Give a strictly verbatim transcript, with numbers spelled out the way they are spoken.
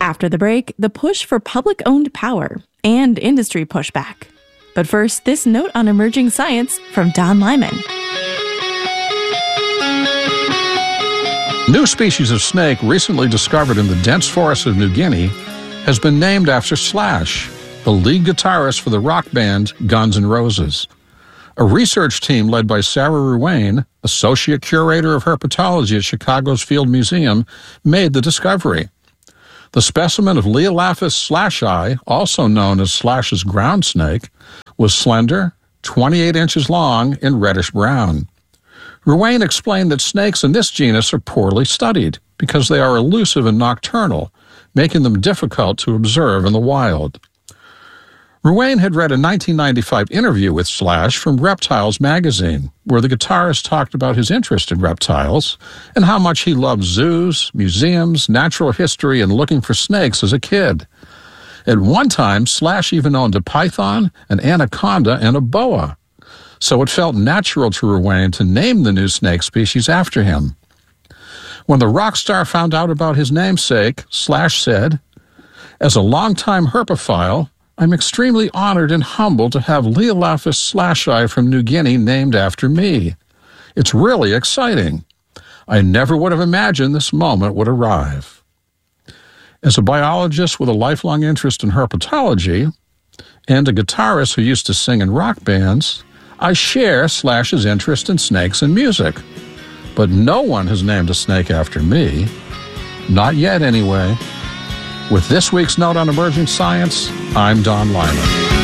After the break, the push for public-owned power and industry pushback. But first, this note on emerging science from Don Lyman. New species of snake recently discovered in the dense forests of New Guinea has been named after Slash, the lead guitarist for the rock band Guns N' Roses. A research team led by Sarah Ruane, associate curator of herpetology at Chicago's Field Museum, made the discovery. The specimen of Leolaphus slashii, also known as Slash's ground snake, was slender, twenty-eight inches long, and reddish-brown. Ruane explained that snakes in this genus are poorly studied because they are elusive and nocturnal, making them difficult to observe in the wild. Ruane had read a nineteen ninety-five interview with Slash from Reptiles magazine, where the guitarist talked about his interest in reptiles and how much he loved zoos, museums, natural history, and looking for snakes as a kid. At one time, Slash even owned a python, an anaconda, and a boa, so it felt natural to Ruane to name the new snake species after him. When the rock star found out about his namesake, Slash said, "As a longtime herpophile, I'm extremely honored and humbled to have Leolaphus slashii from New Guinea named after me. It's really exciting. I never would have imagined this moment would arrive." As a biologist with a lifelong interest in herpetology and a guitarist who used to sing in rock bands, I share Slash's interest in snakes and music. But no one has named a snake after me. Not yet, anyway. With this week's Note on Emerging Science, I'm Don Lyman.